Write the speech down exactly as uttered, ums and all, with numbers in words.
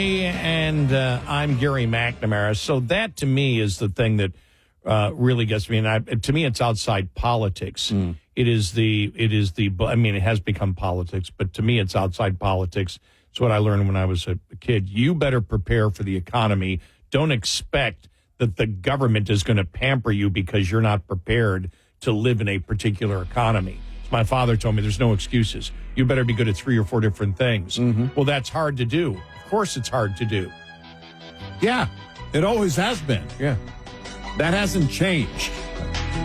And uh, I'm Gary McNamara. So that, to me, is the thing that uh, really gets me. And I, to me, it's outside politics. Mm. It is the, it is the, I mean, it has become politics, but to me, it's outside politics. It's what I learned when I was a kid. You better prepare for the economy. Don't expect that the government is going to pamper you because you're not prepared to live in a particular economy. My father told me there's no excuses. You better be good at three or four different things. Mm-hmm. Well, that's hard to do. Of course it's hard to do. Yeah, it always has been. Yeah. That hasn't changed.